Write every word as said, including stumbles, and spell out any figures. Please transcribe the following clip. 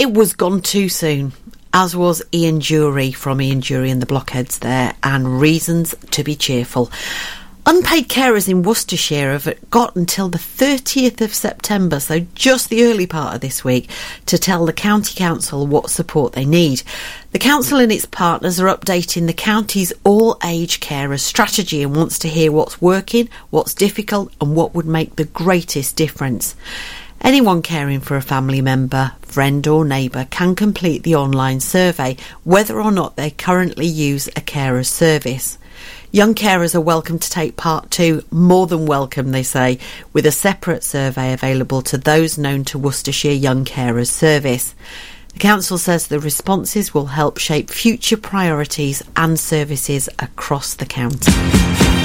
It was gone too soon, as was Ian Jury from Ian Jury and the Blockheads there, and reasons to be cheerful. Unpaid carers in Worcestershire have got until the thirtieth of September, so just the early part of this week, to tell the County Council what support they need. The council and its partners are updating the county's all-age carers strategy and wants to hear what's working, what's difficult and what would make the greatest difference. Anyone caring for a family member, friend or neighbour can complete the online survey, whether or not they currently use a carer's service. Young carers are welcome to take part too, more than welcome, they say, with a separate survey available to those known to Worcestershire Young Carers Service. The council says the responses will help shape future priorities and services across the county.